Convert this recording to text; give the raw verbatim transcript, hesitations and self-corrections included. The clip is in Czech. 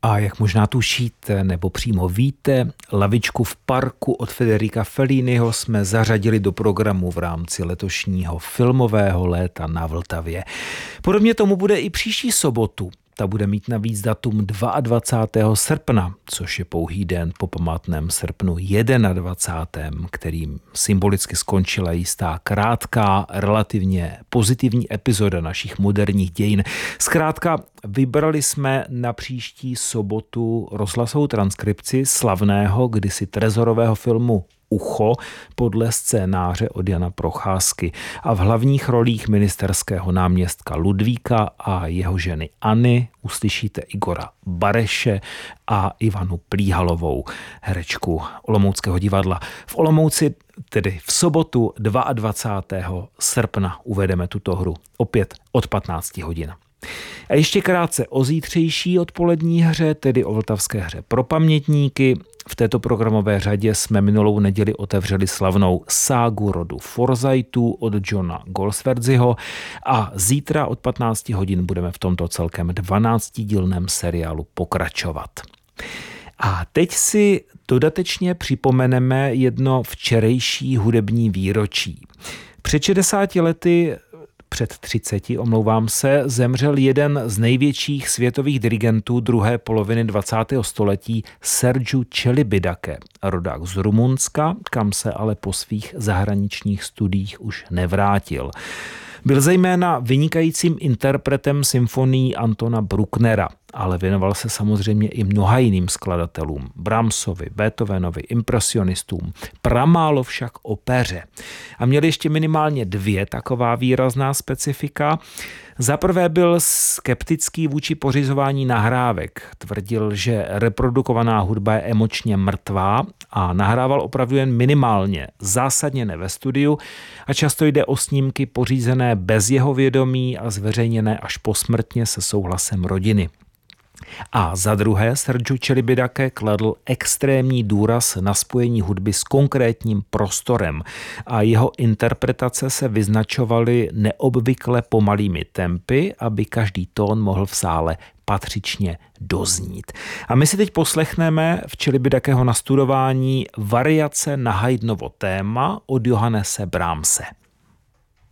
A jak možná tušíte nebo přímo víte, Lavičku v parku od Federica Felliniho jsme zařadili do programu v rámci letošního filmového léta na Vltavě. Podobně tomu bude i příští sobotu. Ta bude mít navíc datum dvacátého druhého srpna, což je pouhý den po památném srpnu dvacátém prvním, kterým symbolicky skončila jistá krátká, relativně pozitivní epizoda našich moderních dějin. Zkrátka, vybrali jsme na příští sobotu rozhlasovou transkripci slavného, kdysi trezorového filmu Ucho podle scénáře od Jana Procházky a v hlavních rolích ministerského náměstka Ludvíka a jeho ženy Anny uslyšíte Igora Bareše a Ivanu Plíhalovou, herečku Olomouckého divadla. V Olomouci, tedy v sobotu dvacátého druhého srpna, uvedeme tuto hru opět od patnácti hodin. A ještě krátce o zítřejší odpolední hře, tedy o vltavské hře pro pamětníky. V této programové řadě jsme minulou neděli otevřeli slavnou ságu rodu Forzajtů od Johna Goldsworthyho a zítra od patnácti hodin budeme v tomto celkem dvanáctidílném seriálu pokračovat. A teď si dodatečně připomeneme jedno včerejší hudební výročí. Před šedesáti lety Před třiceti, omlouvám se, zemřel jeden z největších světových dirigentů druhé poloviny dvacátého století Sergiu Celibidache, rodák z Rumunska, kam se ale po svých zahraničních studiích už nevrátil. Byl zejména vynikajícím interpretem symfonií Antona Brucknera, ale věnoval se samozřejmě i mnoha jiným skladatelům, Brahmsovi, Beethovenovi, impresionistům, pramálo však opeře. A měl ještě minimálně dvě taková výrazná specifika. Za prvé byl skeptický vůči pořizování nahrávek. Tvrdil, že reprodukovaná hudba je emočně mrtvá a nahrával opravdu jen minimálně, zásadně ne ve studiu a často jde o snímky pořízené bez jeho vědomí a zveřejněné až posmrtně se souhlasem rodiny. A za druhé Sergiu Celibidache kladl extrémní důraz na spojení hudby s konkrétním prostorem a jeho interpretace se vyznačovaly neobvykle pomalými tempy, aby každý tón mohl v sále patřičně doznít. A my si teď poslechneme v Celibidacheho nastudování variace na Haydnovo téma od Johannese Brahmse.